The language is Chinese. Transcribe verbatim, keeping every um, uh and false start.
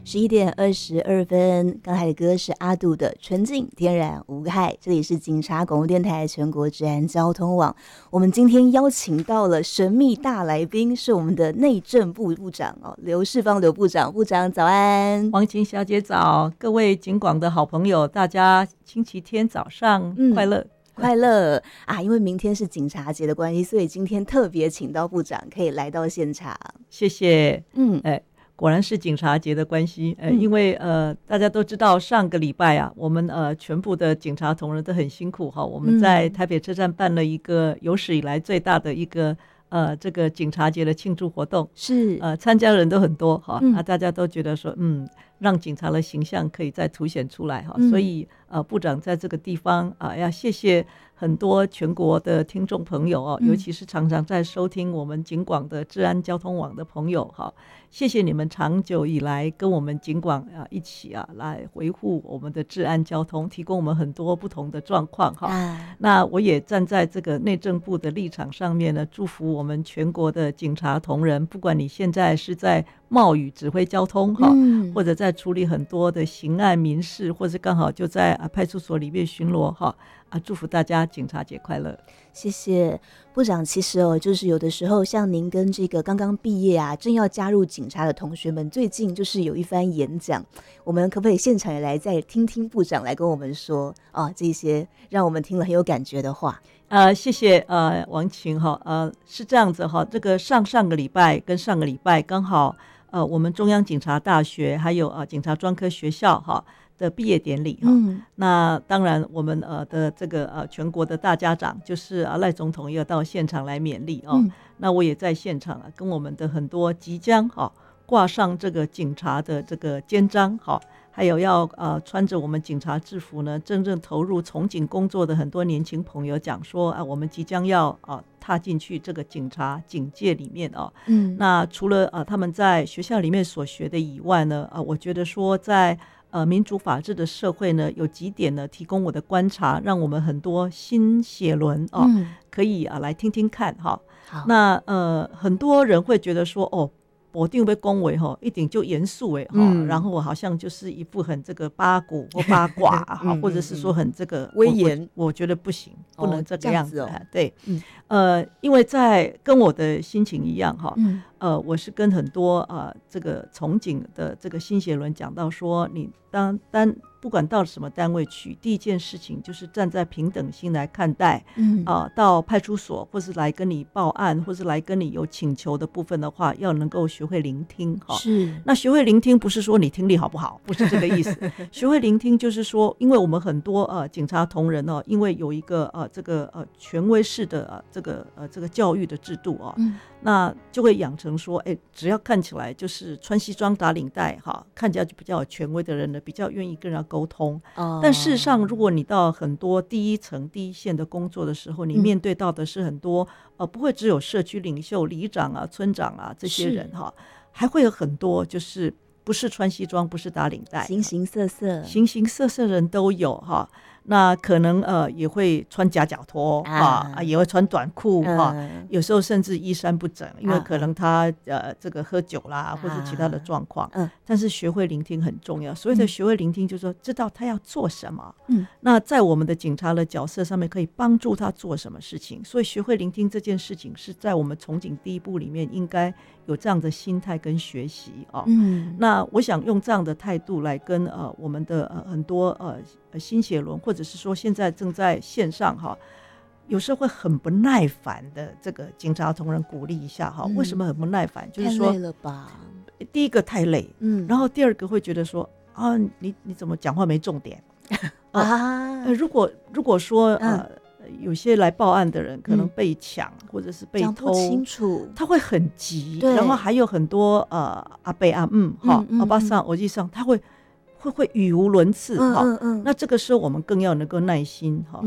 十一点二十二分，刚才的歌是阿杜的《纯净天然无害》。这里是警察广播电台全国治安交通网。我们今天邀请到了神秘大来宾，是我们的内政部部长哦，刘世芳刘部长。部长早安， 王晴小姐早，各位警广的好朋友，大家星期天早上快乐。嗯快乐啊！因为明天是警察节的关系，所以今天特别请到部长可以来到现场。 谢谢。嗯，哎，果然是警察节的关系。呃、嗯，因为呃，大家都知道上个礼拜啊，我们呃全部的警察同仁都很辛苦哈。我们在台北车站办了一个有史以来最大的一个呃这个警察节的庆祝活动， 是呃参加人都很多哈。嗯、啊，大家都觉得说嗯。让警察的形象可以再凸显出来哈、嗯，所以呃，部长在这个地方啊、呃，要谢谢很多全国的听众朋友哦，嗯、尤其是常常在收听我们警广的治安交通网的朋友哈，谢谢你们长久以来跟我们警广啊一起啊来维护我们的治安交通，提供我们很多不同的状况哈、啊。那我也站在这个内政部的立场上面呢，祝福我们全国的警察同仁，不管你现在是在冒雨指挥交通哈、嗯，或者在处理很多的刑案民事，或是刚好就在啊派出所里面巡逻哈啊，祝福大家警察节快乐。 谢谢部长。其实哦，就是有的时候像您跟这个刚刚毕业啊，正要加入警察的同学们，最近就是有一番演讲，我们可不可以现场也来再听听部长来跟我们说啊这些让我们听了很有感觉的话？ 呃，谢谢呃王晴哈，呃是这样子哈，这个上上个礼拜跟上个礼拜刚好。呃，我们中央警察大学还有呃警察专科学校哈的毕业典礼哈、嗯，那当然我们呃的这个呃全国的大家长就是啊赖总统也有到现场来勉励哦、嗯，那我也在现场啊跟我们的很多即将哈、哦、挂上这个警察的这个肩章哈、哦，还有要呃穿着我们警察制服呢真正投入从警工作的很多年轻朋友讲说啊，我们即将要啊。踏进去这个警察警界里面哦，嗯，那除了呃他们在学校里面所学的以外呢，啊、呃，我觉得说在呃民主法治的社会呢，有几点呢提供我的观察，让我们很多新血轮哦、嗯，可以啊、呃、来听听看哈、哦。那呃很多人会觉得说哦。我定被恭维哈，一定就严肃哎哈，嗯、然后我好像就是一副很这个八股或八卦哈、嗯，或者是说很这个威严， 我, 我觉得不行，不能这个样子、 哦、这样子哦。 对，嗯，呃，因为在跟我的心情一样哈，嗯、呃，我是跟很多呃这个从警的这个新血轮讲到说，你当单不管到什么单位去，第一件事情就是站在平等心来看待，嗯啊、呃，到派出所或是来跟你报案，或是来跟你有请求的部分的话，要能够学会聆听哈。 是， 那学会聆听不是说你听力好不好，不是这个意思。学会聆听就是说，因为我们很多呃警察同仁哦，因为有一个呃这个呃权威式的呃这个呃这个教育的制度哦，嗯、那就会养成说，哎，只要看起来就是穿西装打领带哈，看起来就比较有权威的人呢，比较愿意跟人家沟通。哦、但事实上，如果你到很多第一层、第一线的工作的时候，你面对到的是很多、嗯、呃，不会只有社区领袖、里长啊、村长啊这些人哈，还会有很多就是不是穿西装、不是打领带， 形形色色、 形形色色人都有哈。那可能呃也会穿夹脚拖啊，啊也会穿短裤啊、嗯，有时候甚至衣衫不整，因为可能他呃这个喝酒啦，或者其他的状况。嗯，但是学会聆听很重要。所谓的学会聆听，就是说知道他要做什么。嗯，那在我们的警察的角色上面，可以帮助他做什么事情。所以学会聆听这件事情，是在我们从警第一步里面应该有这样的心态跟学习啊。嗯，那我想用这样的态度来跟呃我们的呃很多呃新血轮，或者是说现在正在线上哈，有时候会很不耐烦的这个警察同仁鼓励一下哈、嗯。为什么很不耐烦？就是说太累了吧？ 第一个太累，嗯，然后第二个会觉得说啊，你你怎么讲话没重点啊、呃？如果如果说呃。嗯有些来报案的人可能被抢、嗯、或者是被偷，讲不清楚， 他会很急，然后还有很多呃阿伯阿姆哈阿爸上我记上他会会会语无伦次哈、嗯嗯嗯，那这个时候我们更要能够耐心哈、